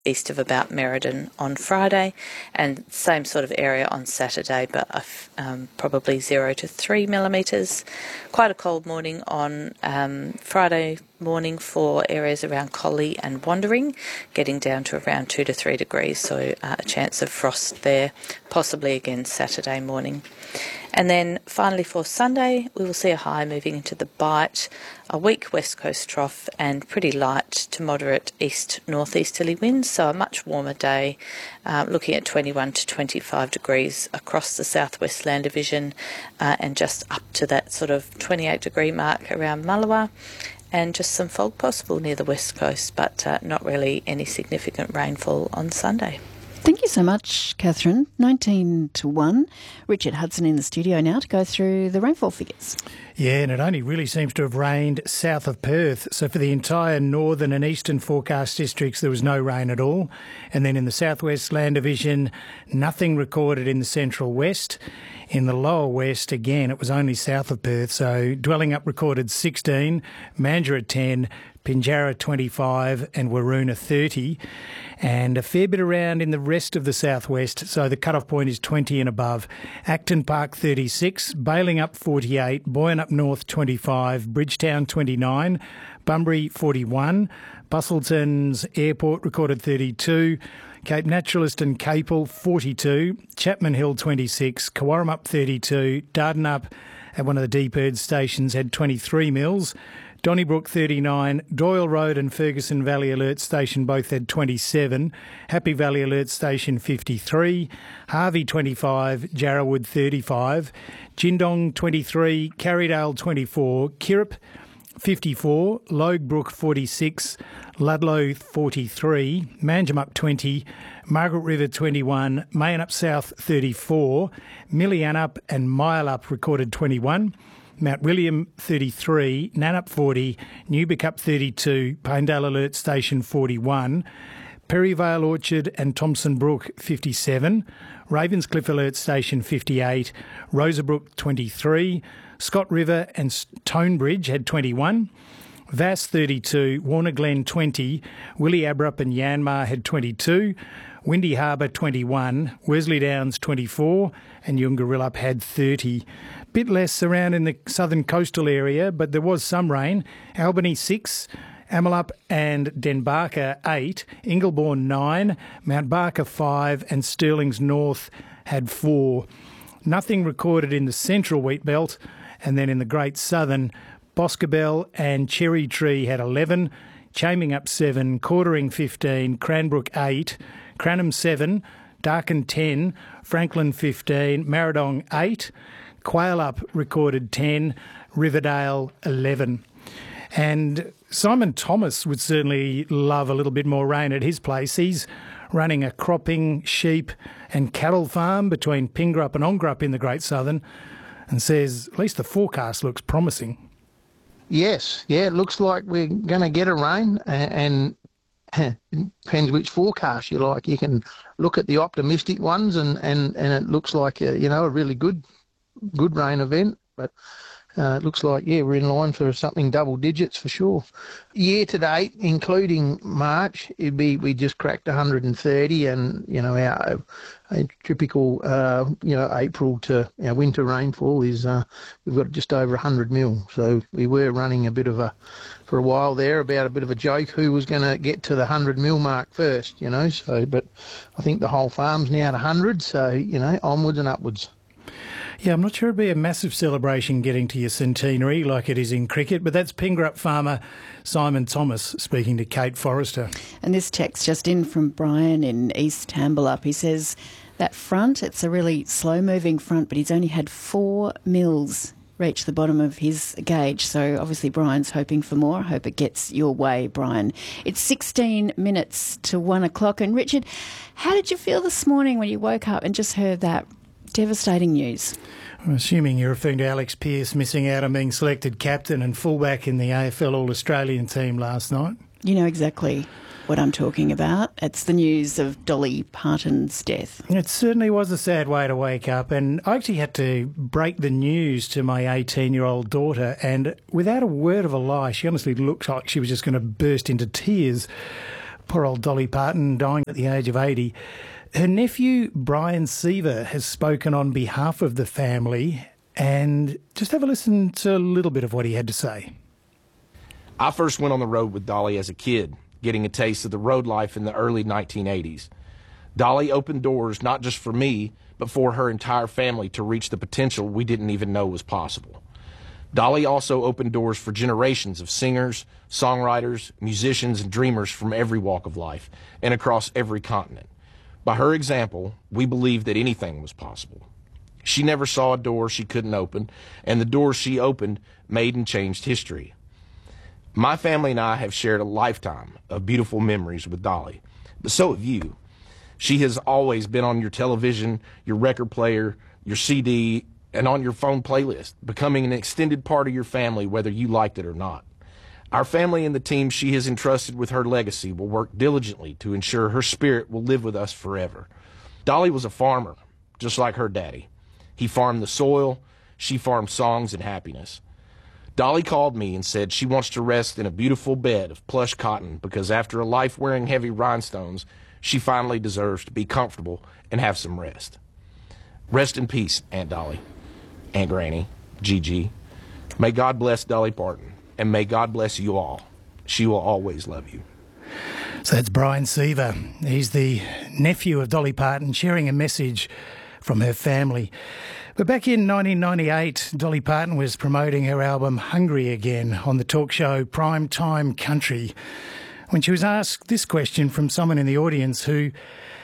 east of about Merredin on Friday, and same sort of area on Saturday, but probably 0 to 3 millimetres. Quite a cold morning on Friday morning for areas around Collie and Wandering, getting down to around 2 to 3 degrees, so a chance of frost there, possibly again Saturday morning. And then finally for Sunday, we will see a high moving into the Bight, a weak west coast trough and pretty light to moderate east-northeasterly winds, so a much warmer day, looking at 21 to 25 degrees across the southwest land division and just up to that sort of 28 degree mark around Mullawa, and just some fog possible near the west coast, but not really any significant rainfall on Sunday. Thank you so much, Catherine. 19 to 1. Richard Hudson in the studio now to go through the rainfall figures. Yeah, and it only really seems to have rained south of Perth. So for the entire northern and eastern forecast districts, there was no rain at all. And then in the southwest land division, nothing recorded in the central west. In the lower west, again, it was only south of Perth. So Dwellingup recorded 16, Mandurah 10, Pinjarra 25 and Waroona 30, and a fair bit around in the rest of the southwest, so the cut-off point is 20 and above. Acton Park 36, Balingup 48, Boyan up North 25, Bridgetown 29, Bunbury 41, Busselton's Airport recorded 32, Cape Naturalist and Capel 42, Chapman Hill 26, Kawarramup 32, Dardanup at one of the Deep Earth stations had 23 mils, Donnybrook 39, Doyle Road and Ferguson Valley Alert Station both had 27, Happy Valley Alert Station 53, Harvey 25, Jarrawood 35, Jindong 23, Carrydale 24, Kirrip 54, Logue 46, Ludlow 43, Manjimup 20, Margaret River 21, Mayanup South 34, Millianup and Myallup recorded 21, Mount William 33, Nannup 40, Newbickup 32, Pinedale Alert Station 41, Perryvale Orchard and Thompson Brook 57, Ravenscliff Alert Station 58, Rosabrook 23, Scott River and Tonebridge had 21, Vass 32, Warner Glen 20, Willie Abrup and Yanmar had 22, Windy Harbour 21, Wesley Downs 24 and Yungarillup had 30. Bit less around in the southern coastal area, but there was some rain. Albany 6, Amalup and Denbarker 8, Ingleborn 9, Mount Barker 5 and Stirling's North had 4. Nothing recorded in the central wheat belt, and then in the Great Southern, Boscobel and Cherry Tree had 11, Chaming up 7, Quartering 15, Cranbrook 8, Cranham 7, Darkin 10, Franklin 15, Marradong 8, Quayalup recorded 10, Riverdale 11. And Simon Thomas would certainly love a little bit more rain at his place. He's running a cropping, sheep and cattle farm between Pingrup and Ongrup in the Great Southern, and says at least the forecast looks promising. Yes, yeah, it looks like we're going to get a rain, and depends which forecast you like. You can look at the optimistic ones, and it looks like a really good rain event, but it looks like we're in line for something double digits for sure. Year to date, including March, we just cracked 130, and our typical April to winter rainfall is we've got just over 100 mil. So we were running for a while there about a bit of a joke who was going to get to the 100 mil mark first, So, but I think the whole farm's now at 100, so onwards and upwards. Yeah, I'm not sure it'd be a massive celebration getting to your centenary like it is in cricket, but that's Pingrup farmer Simon Thomas speaking to Kate Forrester. And this text just in from Brian in East Tambalup. He says that front, it's a really slow-moving front, but he's only had 4 mils reach the bottom of his gauge. So obviously Brian's hoping for more. I hope it gets your way, Brian. It's 16 minutes to 1 o'clock. And Richard, how did you feel this morning when you woke up and just heard that devastating news? I'm assuming you're referring to Alex Pearce missing out on being selected captain and fullback in the AFL All-Australian team last night. You know exactly what I'm talking about. It's the news of Dolly Parton's death. It certainly was a sad way to wake up, and I actually had to break the news to my 18-year-old daughter, and without a word of a lie, she honestly looked like she was just going to burst into tears. Poor old Dolly Parton dying at the age of 80. Her nephew, Brian Seaver, has spoken on behalf of the family, and just have a listen to a little bit of what he had to say. I first went on the road with Dolly as a kid, getting a taste of the road life in the early 1980s. Dolly opened doors not just for me, but for her entire family to reach the potential we didn't even know was possible. Dolly also opened doors for generations of singers, songwriters, musicians, and dreamers from every walk of life and across every continent. By her example, we believed that anything was possible. She never saw a door she couldn't open, and the doors she opened made and changed history. My family and I have shared a lifetime of beautiful memories with Dolly, but so have you. She has always been on your television, your record player, your CD, and on your phone playlist, becoming an extended part of your family whether you liked it or not. Our family and the team she has entrusted with her legacy will work diligently to ensure her spirit will live with us forever. Dolly was a farmer, just like her daddy. He farmed the soil, she farmed songs and happiness. Dolly called me and said she wants to rest in a beautiful bed of plush cotton because after a life wearing heavy rhinestones, she finally deserves to be comfortable and have some rest. Rest in peace, Aunt Dolly, Aunt Granny, Gigi. May God bless Dolly Parton, and may God bless you all. She will always love you. So that's Brian Seaver. He's the nephew of Dolly Parton, sharing a message from her family. But back in 1998, Dolly Parton was promoting her album Hungry Again on the talk show Prime Time Country, when she was asked this question from someone in the audience who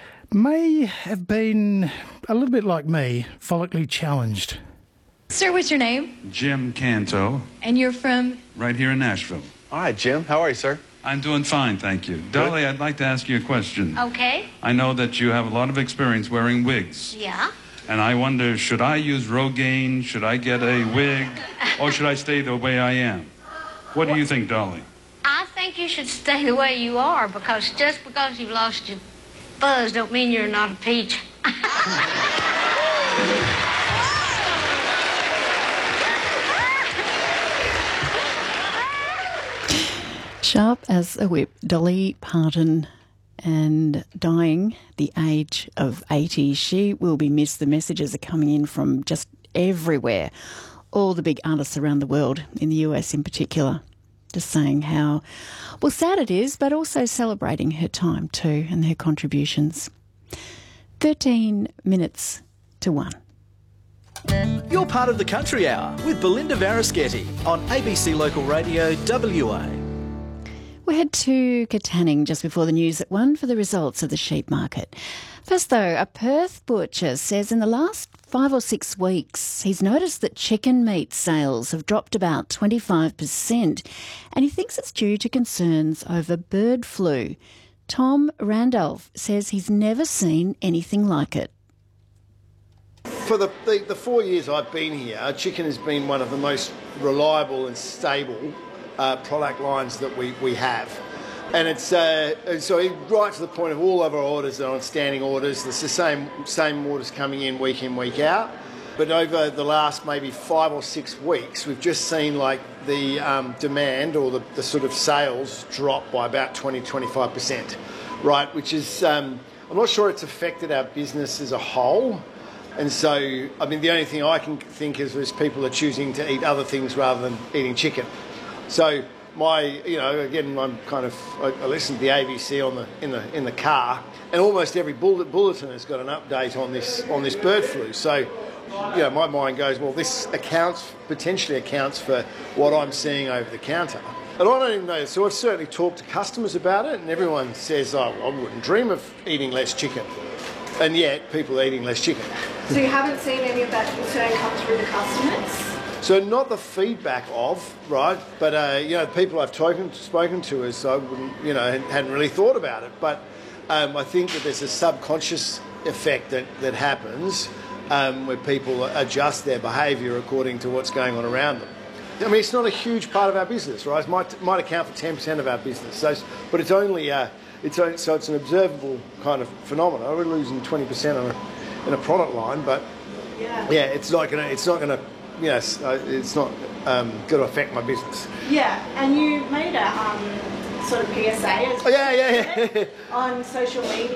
may have been a little bit like me, follically challenged. Sir, what's your name? Jim Canto. And you're from? Right here in Nashville. All right, Jim. How are you, sir? I'm doing fine, thank you. Dolly, I'd like to ask you a question. Okay. I know that you have a lot of experience wearing wigs. Yeah. And I wonder, should I use Rogaine? Should I get a wig? Or should I stay the way I am? What do you think, Dolly? I think you should stay the way you are, because just because you've lost your fuzz don't mean you're not a peach. Sharp as a whip, Dolly Parton, and dying the age of 80. She will be missed. The messages are coming in from just everywhere, all the big artists around the world, in the US in particular, just saying how, well, sad it is, but also celebrating her time too and her contributions. 13 minutes to 1. You're part of the Country Hour with Belinda Varischetti on ABC Local Radio WA. We head to Katanning just before the news at 1 for the results of the sheep market. First though, a Perth butcher says in the last 5 or 6 weeks he's noticed that chicken meat sales have dropped about 25%, and he thinks it's due to concerns over bird flu. Tom Randolph says he's never seen anything like it. For the 4 years I've been here, chicken has been one of the most reliable and stable product lines that we have. And it's so right to the point of all of our orders are on standing orders. It's the same orders coming in, week out. But over the last maybe 5 or 6 weeks, we've just seen like the demand or the sort of sales drop by about 20-25%, right? Which is, I'm not sure it's affected our business as a whole. And so, I mean, the only thing I can think is people are choosing to eat other things rather than eating chicken. So again, I listen to the ABC in the car, and almost every bulletin has got an update on this bird flu. So, my mind goes, well, this potentially accounts for what I'm seeing over the counter. And I don't even know. So I've certainly talked to customers about it, and everyone says, oh, I wouldn't dream of eating less chicken. And yet, people are eating less chicken. So you haven't seen any of that concern come through the customers? So not the feedback of, right, but, people I've spoken to is I wouldn't, hadn't really thought about it. But I think that there's a subconscious effect that happens where people adjust their behaviour according to what's going on around them. I mean, it's not a huge part of our business, right? It might account for 10% of our business, but it's only... So it's an observable kind of phenomenon. We're losing 20% in a product line, but it's not going to affect my business. Yeah, and you made a sort of PSA yeah. on social media.